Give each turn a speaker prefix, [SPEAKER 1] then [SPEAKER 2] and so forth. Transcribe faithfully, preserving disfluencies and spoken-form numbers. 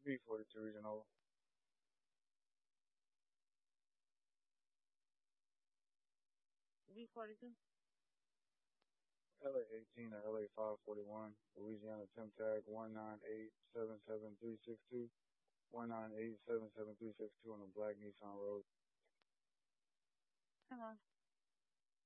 [SPEAKER 1] B forty-two Regional.
[SPEAKER 2] B forty-two.
[SPEAKER 1] L A eighteen or L A five forty-one. Louisiana temp tag one nine eight seven seven three six two. one nine eight seven seven three six two on the Black Nissan Road.
[SPEAKER 2] Come on.